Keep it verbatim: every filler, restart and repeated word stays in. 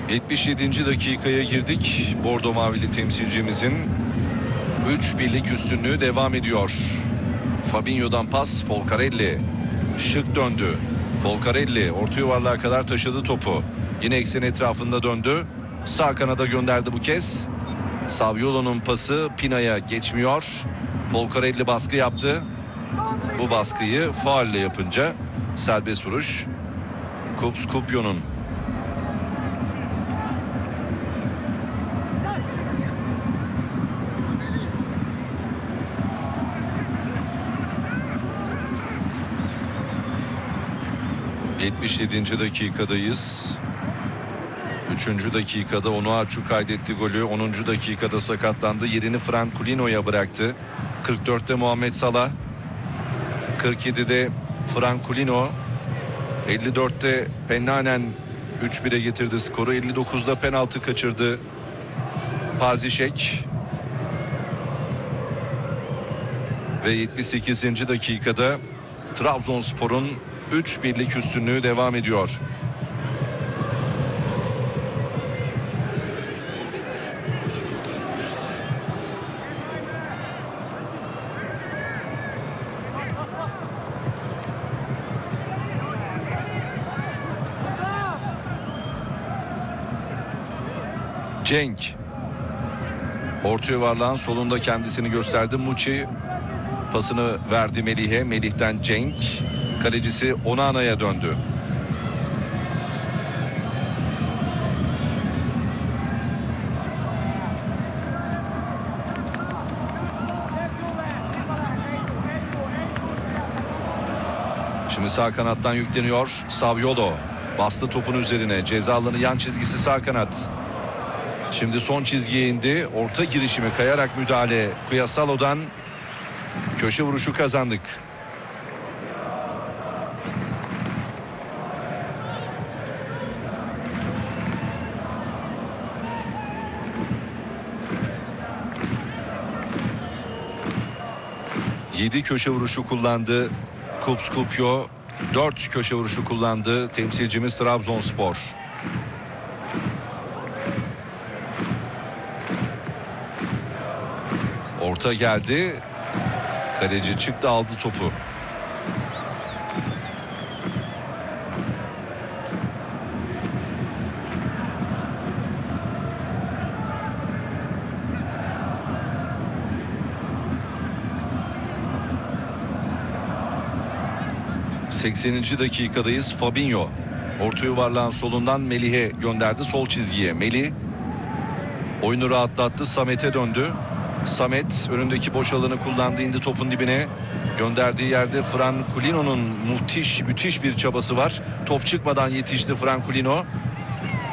yetmiş yedinci dakikaya girdik. Bordo Mavili temsilcimizin üç birlik üstünlüğü devam ediyor. Fabinho'dan pas, Folcarelli. Şık döndü. Folcarelli orta yuvarlığa kadar taşıdı topu. Yine eksen etrafında döndü. Sağ kanada gönderdi bu kez. Saviolo'nun pası Pina'ya geçmiyor. Folcarelli baskı yaptı. Bu baskıyı faulle yapınca serbest vuruş. Kups Kupio'nun. yetmiş yedinci dakikadayız. üçüncü dakikada Onuachu kaydetti golü. onuncu dakikada sakatlandı. Yerini Franculino'ya bıraktı. kırk dörtte Muhammed Salah. kırk yedide Franculino. elli dörtte Pennanen üç bire getirdi skoru. elli dokuzda penaltı kaçırdı Pazişek. Ve yetmiş sekizinci dakikada Trabzonspor'un üç birlik üstünlüğü devam ediyor. Cenk. Orta yuvarlağın solunda kendisini gösterdi. Muçi pasını verdi Melih'e. Melih'ten Cenk. Kalecisi Onana'ya döndü. Şimdi sağ kanattan yükleniyor. Saviolo bastı topun üzerine. Ceza alanı yan çizgisi sağ kanat. Şimdi son çizgiye indi. Orta girişimi kayarak müdahale. Kuyasalo'dan köşe vuruşu kazandık. yedi köşe vuruşu kullandı Kups Kupio. dört köşe vuruşu kullandı temsilcimiz Trabzonspor. Orta geldi. Kaleci çıktı, aldı topu. sekseninci dakikadayız. Fabinho orta yuvarlağın solundan Melih'e gönderdi sol çizgiye. Melih oyunu rahatlattı. Samet'e döndü. Samet önündeki boş alanı kullandı, indi topun dibine. Gönderdiği yerde Franculino'nun müthiş müthiş bir çabası var. Top çıkmadan yetişti Franculino.